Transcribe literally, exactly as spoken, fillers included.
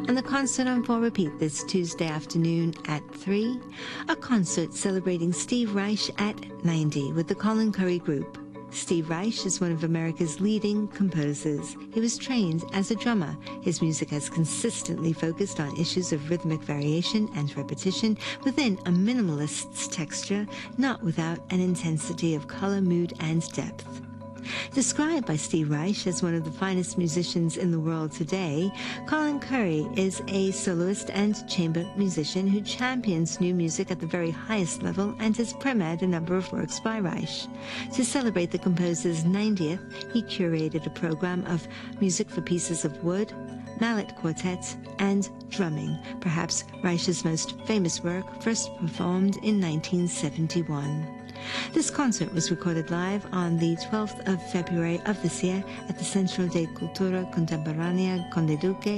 And the concert on full repeat this Tuesday afternoon at three, a concert celebrating Steve Reich at ninety with the Colin Currie Group. Steve Reich is one of America's leading composers. He was trained as a drummer. His music has consistently focused on issues of rhythmic variation and repetition within a minimalist's texture, not without an intensity of color, mood, and depth. Described by Steve Reich as one of the finest musicians in the world today, Colin Currie is a soloist and chamber musician who champions new music at the very highest level and has premiered a number of works by Reich. To celebrate the composer's ninetieth, he curated a program of music for pieces of wood, mallet quartets, and drumming, perhaps Reich's most famous work, first performed in nineteen seventy-one. This concert was recorded live on the twelfth of February of this year at the Centro de Cultura Contemporánea Conde Duque